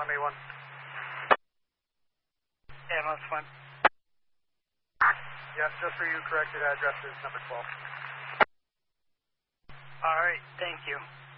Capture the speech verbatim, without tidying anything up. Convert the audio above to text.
M A one. Yeah, that's fine. Yes, just for you, corrected address is number twelve. All right, thank you.